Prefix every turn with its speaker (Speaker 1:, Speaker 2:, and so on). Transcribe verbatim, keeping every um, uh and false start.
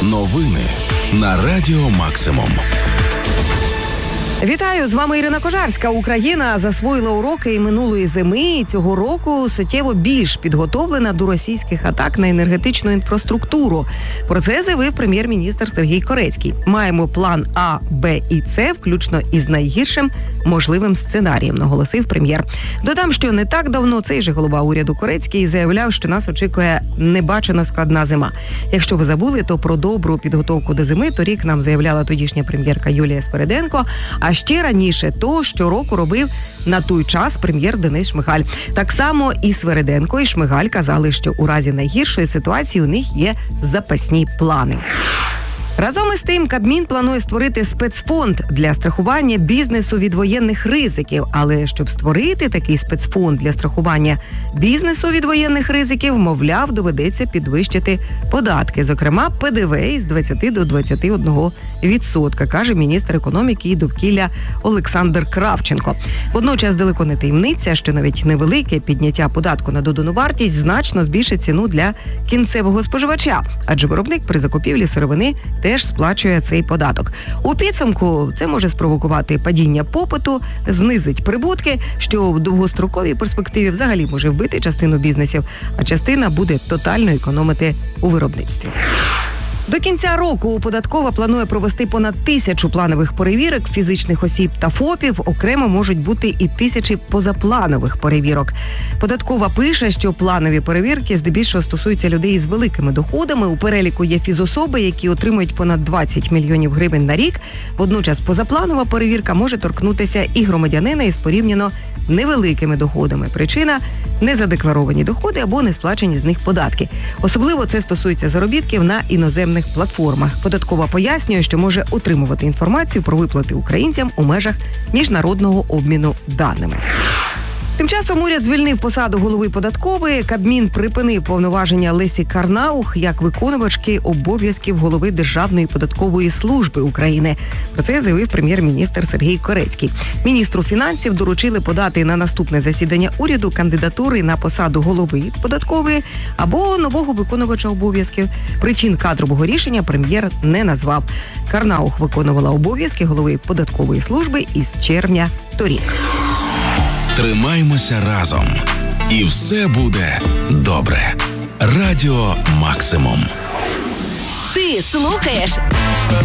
Speaker 1: Новини на Радіо Максимум.
Speaker 2: Вітаю, з вами Ірина Кожарська. Україна засвоїла уроки і минулої зими, і цього року суттєво більш підготовлена до російських атак на енергетичну інфраструктуру. Про це заявив прем'єр-міністр Сергій Корецький. Маємо план А, Б і С, включно із найгіршим можливим сценарієм, наголосив прем'єр. Додам, що не так давно цей же голова уряду Корецький заявляв, що нас очікує небачено складна зима. Якщо ви забули, то про добру підготовку до зими торік нам заявляла тодішня прем'єрка Юлія Свериденко, а ще раніше то щороку робив на той час прем'єр Денис Шмигаль. Так само і Свериденко, і Шмигаль казали, що у разі найгіршої ситуації у них є запасні плани. Разом із тим, Кабмін планує створити спецфонд для страхування бізнесу від воєнних ризиків. Але щоб створити такий спецфонд для страхування бізнесу від воєнних ризиків, мовляв, доведеться підвищити податки. Зокрема, Пе Де Ве із двадцяти до двадцяти одного відсотка, каже міністр економіки і довкілля Олександр Кравченко. Водночас далеко не таємниця, що навіть невелике підняття податку на додану вартість значно збільшить ціну для кінцевого споживача, адже виробник при закупівлі сировини теж сплачує цей податок. У підсумку це може спровокувати падіння попиту, знизить прибутки, що в довгостроковій перспективі взагалі може вбити частину бізнесів, а частина буде тотально економити у виробництві. До кінця року податкова планує провести понад тисячу планових перевірок фізичних осіб та ФОПів. Окремо можуть бути і тисячі позапланових перевірок. Податкова пише, що планові перевірки здебільшого стосуються людей з великими доходами. У переліку є фізособи, які отримують понад двадцять мільйонів гривень на рік. Водночас позапланова перевірка може торкнутися і громадянина із порівняно невеликими доходами. Причина – незадекларовані доходи або не сплачені з них податки. Особливо це стосується заробітків на іноземних платформах. Податкова пояснює, що може отримувати інформацію про виплати українцям у межах міжнародного обміну даними. Тим часом уряд звільнив посаду голови податкової. Кабмін припинив повноваження Лесі Карнаух як виконувачки обов'язків голови Державної податкової служби України. Про це заявив прем'єр-міністр Сергій Корецький. Міністру фінансів доручили подати на наступне засідання уряду кандидатури на посаду голови податкової або нового виконувача обов'язків. Причин кадрового рішення прем'єр не назвав. Карнаух виконувала обов'язки голови податкової служби із червня торік.
Speaker 1: Тримаймося разом. І все буде добре. Радіо Максимум.
Speaker 3: Ти слухаєш